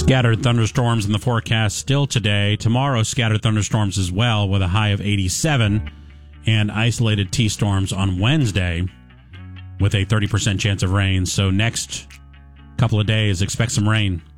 Scattered thunderstorms in the forecast still today. Tomorrow, scattered thunderstorms as well with a high of 87, and isolated T-storms on Wednesday with a 30% chance of rain. So next couple of days, expect some rain.